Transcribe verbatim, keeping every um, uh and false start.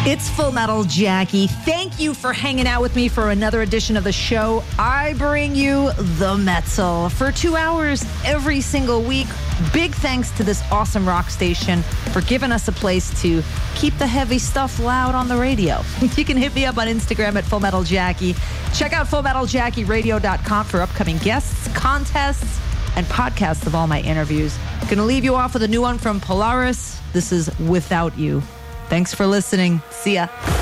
It's Full Metal Jackie. Thank you for hanging out with me for another edition of the show. I bring you the Metal for two hours every single week. Big thanks to this awesome rock station for giving us a place to keep the heavy stuff loud on the radio. You can hit me up on Instagram at Full Metal Jackie. Check out full metal jackie radio dot com for upcoming guests, contests, and podcasts of all my interviews. Gonna leave you off with a new one from Polaris. This is Without You. Thanks for listening. See ya.